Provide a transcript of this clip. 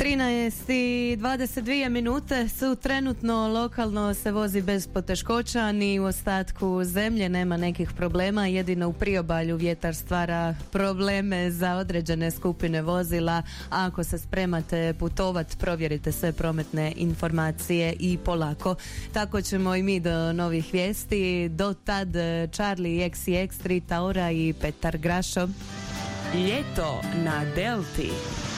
13:22 minute su trenutno, lokalno se vozi bez poteškoća, ni u ostatku zemlje nema nekih problema, jedino u priobalju vjetar stvara probleme za određene skupine vozila. A ako se spremate putovat, provjerite sve prometne informacije i polako. Tako ćemo i mi do novih vijesti. Do tad Charlie XCX, Rita Ora i Petar Grašo. Ljeto na Delti.